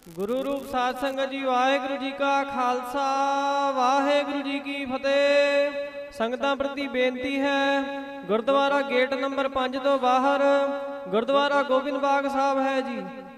ਗੁਰੂ ਰੂਪ ਸਾਧ ਸੰਗਤ ਜੀ, ਵਾਹਿਗੁਰੂ ਜੀ ਕਾ ਖਾਲਸਾ, ਵਾਹਿਗੁਰੂ ਜੀ ਕੀ ਫਤਿਹ। ਸੰਗਤਾਂ ਪ੍ਰਤੀ ਬੇਨਤੀ ਹੈ, ਗੁਰਦੁਆਰਾ ਗੇਟ ਨੰਬਰ 5 ਤੋਂ ਬਾਹਰ ਗੁਰਦੁਆਰਾ ਗੋਬਿੰਦ ਬਾਗ ਸਾਹਿਬ ਹੈ ਜੀ।